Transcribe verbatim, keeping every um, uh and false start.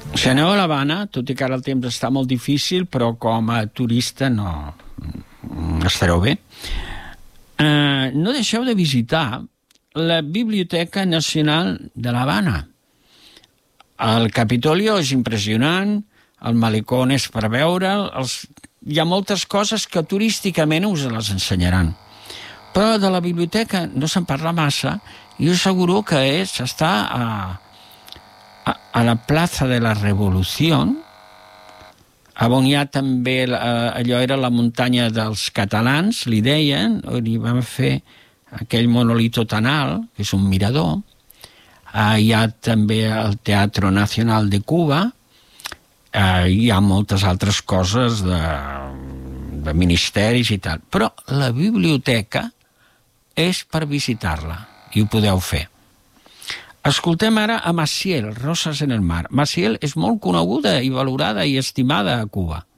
Si aneu a l'Havana, tot i que ara el temps està molt difícil, però com a turista no estareu bé, eh, no deixeu de visitar la Biblioteca Nacional de l'Havana. El Capitolio és impressionant, el Malecón és per veure'l, els... hi ha moltes coses que turísticament us les ensenyaran. Però de la biblioteca no se'n parla massa, i us asseguro que és, està a, a, a la plaça de la Revolució, on hi ha també, allò era la muntanya dels catalans, li deien, on hi van fer aquell monolito tan alt, que és un mirador. Hi ha també el Teatro Nacional de Cuba, hi ha moltes altres coses de, de ministeris i tal. Però la biblioteca és per visitar-la, i ho podeu fer. Escoltem ara a Maciel, Roses en el mar. Maciel és molt coneguda i valorada i estimada a Cuba.